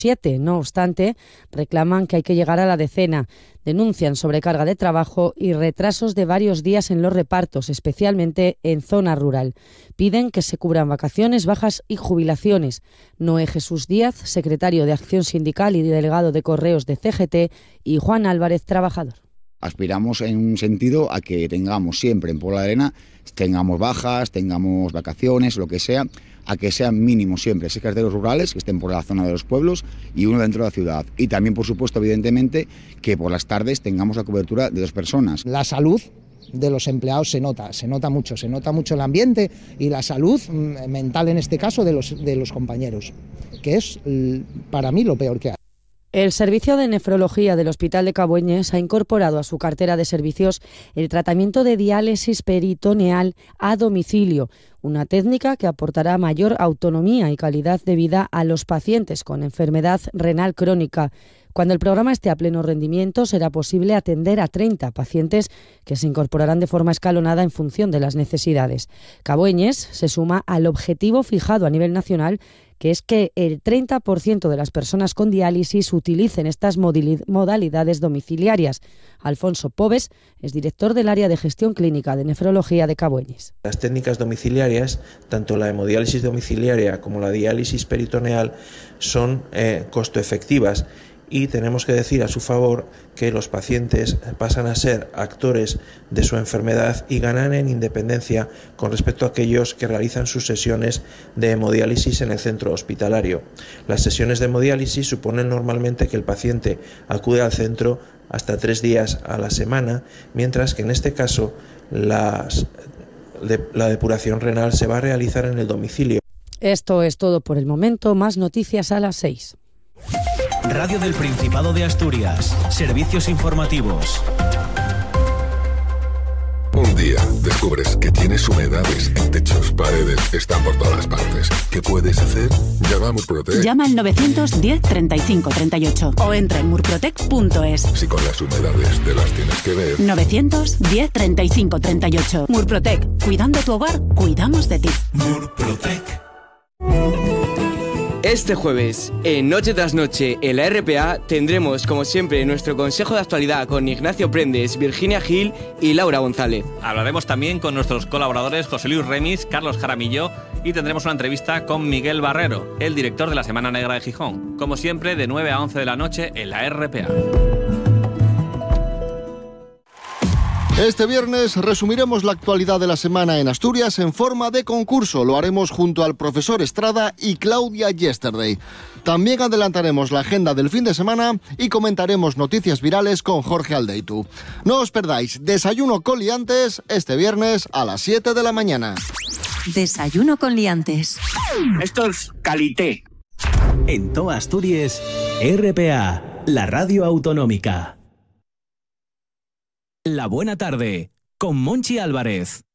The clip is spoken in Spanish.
7. No obstante, reclaman que hay que llegar a la decena. Denuncian sobrecarga de trabajo y retrasos de varios días en los repartos, especialmente en zona rural. Piden que se cubran vacaciones, bajas y jubilaciones. Noé Jesús Díaz, secretario de Acción Sindical y delegado de Correos de CGT, y Juan Álvarez, trabajador. Aspiramos en un sentido a que tengamos siempre en Puebla de Arena, tengamos bajas, tengamos vacaciones, lo que sea, a que sean mínimos siempre 6 carteros rurales que estén por la zona de los pueblos y uno dentro de la ciudad. Y también, por supuesto, evidentemente, que por las tardes tengamos la cobertura de 2 personas. La salud de los empleados se nota mucho el ambiente y la salud mental, en este caso, de los compañeros, que es para mí lo peor que hay. El Servicio de Nefrología del Hospital de Cabueñes ha incorporado a su cartera de servicios el tratamiento de diálisis peritoneal a domicilio, una técnica que aportará mayor autonomía y calidad de vida a los pacientes con enfermedad renal crónica. Cuando el programa esté a pleno rendimiento, será posible atender a 30 pacientes que se incorporarán de forma escalonada en función de las necesidades. Cabueñes se suma al objetivo fijado a nivel nacional, que es que el 30% de las personas con diálisis utilicen estas modalidades domiciliarias. Alfonso Pobes es director del área de gestión clínica de nefrología de Cabueñes. Las técnicas domiciliarias, tanto la hemodiálisis domiciliaria como la diálisis peritoneal, son costo efectivas. Y tenemos que decir a su favor que los pacientes pasan a ser actores de su enfermedad y ganan en independencia con respecto a aquellos que realizan sus sesiones de hemodiálisis en el centro hospitalario. Las sesiones de hemodiálisis suponen normalmente que el paciente acude al centro hasta 3 días a la semana, mientras que en este caso la depuración renal se va a realizar en el domicilio. Esto es todo por el momento. Más noticias a las 6. Radio del Principado de Asturias. Servicios informativos. Un día descubres que tienes humedades en techos, paredes, están por todas partes. ¿Qué puedes hacer? Llama a Murprotec. Llama al 910 35 38 o entra en murprotec.es. Si con las humedades te las tienes que ver. 910 35 38. Murprotec. Cuidando tu hogar, cuidamos de ti. Murprotec. Este jueves, en Noche tras Noche, en la RPA, tendremos, como siempre, nuestro consejo de actualidad con Ignacio Prendes, Virginia Gil y Laura González. Hablaremos también con nuestros colaboradores José Luis Remis, Carlos Jaramillo, y tendremos una entrevista con Miguel Barrero, el director de la Semana Negra de Gijón. Como siempre, de 9 a 11 de la noche en la RPA. Este viernes resumiremos la actualidad de la semana en Asturias en forma de concurso. Lo haremos junto al profesor Estrada y Claudia Yesterday. También adelantaremos la agenda del fin de semana y comentaremos noticias virales con Jorge Aldeitu. No os perdáis Desayuno con Liantes este viernes a las 7 de la mañana. Desayuno con Liantes. Esto es calité. En toda Asturias, RPA, la radio autonómica. La buena tarde, con Monchi Álvarez.